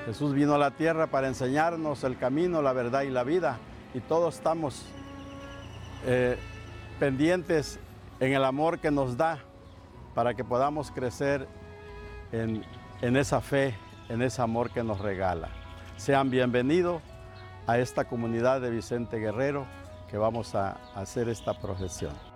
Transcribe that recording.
Jesús vino a la tierra para enseñarnos el camino, la verdad y la vida, y todos estamos pendientes en el amor que nos da para que podamos crecer en esa fe, en ese amor que nos regala. Sean bienvenidos a esta comunidad de Vicente Guerrero que vamos a hacer esta procesión.